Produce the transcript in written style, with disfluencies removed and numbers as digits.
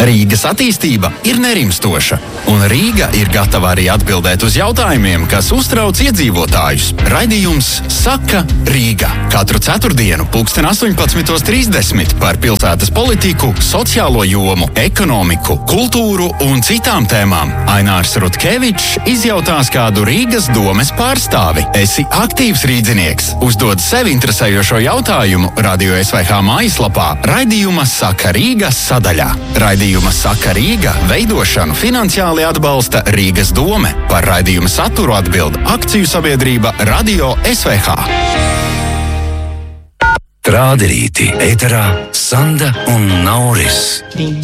Rīgas attīstība ir nerimstoša, un Rīga ir gatava arī atbildēt uz jautājumiem, kas uztrauc iedzīvotājus. Raidījums Saka Rīga. Katru ceturtdienu 18:30 par pilsētas politiku, sociālo jomu, ekonomiku, kultūru un citām tēmām. Ainārs Rutkevičs izjautās kādu Rīgas domes pārstāvi. Esi aktīvs rīdzinieks. Uzdod sev interesējošo jautājumu Radio SVH mājaslapā raidījuma Saka Rīga sadaļā. Raidījuma Saka Rīga veidošanu finansiāli atbalsta Rīgas dome. Par raidījuma saturu atbild akciju sabiedrība Radio SVH. Trāderīti ēterā Sanda un Nauris.